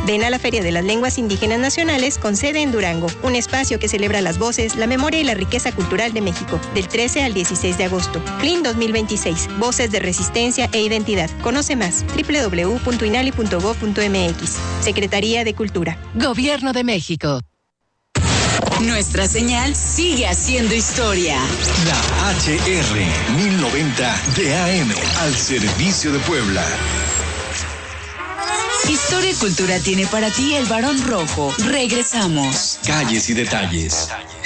Ven a la Feria de las Lenguas Indígenas Nacionales con sede en Durango, un espacio que celebra las voces, la memoria y la riqueza cultural de México, del 13 al 16 de agosto. FLIN 2026, Voces de Resistencia e Identidad. Conoce más, www.inali.gov.mx. Secretaría de Cultura. Gobierno de México. Nuestra señal sigue haciendo historia. La HR 1090 de AM, al servicio de Puebla. Historia y Cultura tiene para ti el Barón Rojo. Regresamos. Calles y detalles.